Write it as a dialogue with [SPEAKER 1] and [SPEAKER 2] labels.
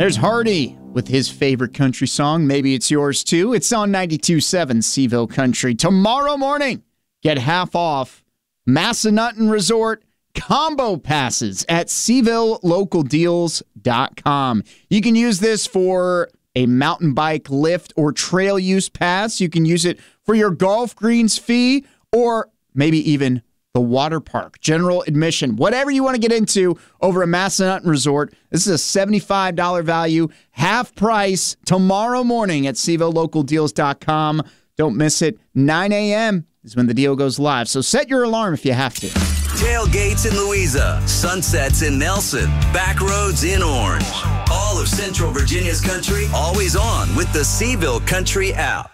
[SPEAKER 1] There's Hardy with his favorite country song. Maybe it's yours too. It's on 92.7 Seville Country. Tomorrow morning, get half off Massanutten Resort combo passes at SevilleLocalDeals.com. You can use this for a mountain bike lift or trail use pass. You can use it for your golf greens fee or maybe even the water park, general admission, whatever you want to get into over at Massanutten Resort. This is a $75 value, half price tomorrow morning at SevilleLocalDeals.com. Don't miss it. 9 a.m. is when the deal goes live. So set your alarm if you have to.
[SPEAKER 2] Tailgates in Louisa, sunsets in Nelson, back roads in Orange. All of Central Virginia's country, always on with the Seville Country app.